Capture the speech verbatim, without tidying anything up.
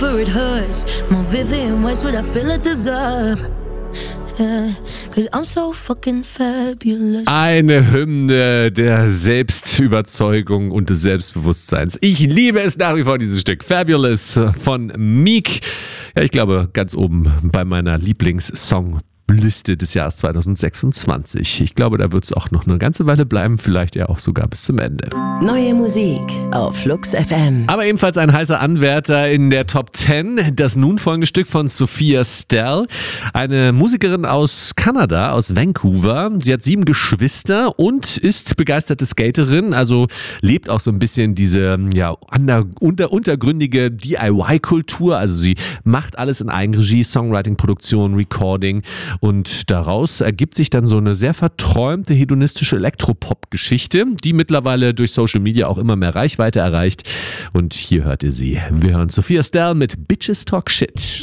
deeper it hurts. More vivid in ways what I feel I deserve. Yeah, 'cause I'm so fucking fabulous. Eine Hymne der Selbstüberzeugung und des Selbstbewusstseins. Ich liebe es nach wie vor, dieses Stück. Fabulous von Meek. Ja, ich glaube, ganz oben bei meiner Lieblingssong Liste des Jahres zwanzig sechsundzwanzig. Ich glaube, da wird es auch noch eine ganze Weile bleiben, vielleicht ja auch sogar bis zum Ende. Neue Musik auf Flux F M. Aber ebenfalls ein heißer Anwärter in der Top zehn, das nun folgende Stück von Sophia Stell, eine Musikerin aus Kanada, aus Vancouver. Sie hat sieben Geschwister und ist begeisterte Skaterin, also lebt auch so ein bisschen diese ja, under, unter, untergründige D I Y-Kultur, also sie macht alles in Eigenregie, Songwriting, Produktion, Recording. Und daraus ergibt sich dann so eine sehr verträumte hedonistische Elektropop-Geschichte, die mittlerweile durch Social Media auch immer mehr Reichweite erreicht. Und hier hört ihr sie. Wir hören Sophia Stell mit Bitches Talk Shit.